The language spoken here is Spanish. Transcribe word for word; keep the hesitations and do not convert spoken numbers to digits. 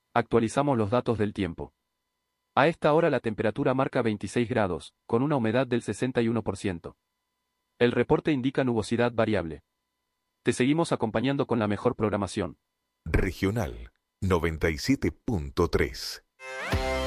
Actualizamos los datos del tiempo. A esta hora la temperatura marca veintiséis grados, con una humedad del sesenta y uno por ciento. El reporte indica nubosidad variable. Te seguimos acompañando con la mejor programación. Regional noventa y siete punto tres.